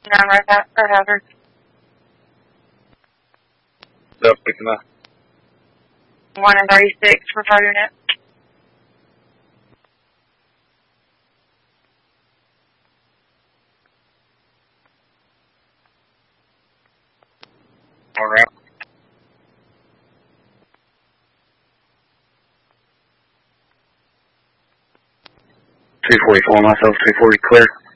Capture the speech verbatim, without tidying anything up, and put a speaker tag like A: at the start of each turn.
A: nine right at or hazard.
B: Yep, picking up.
A: one and thirty-six for fire unit.
B: All right. three forty-four myself, three forty clear.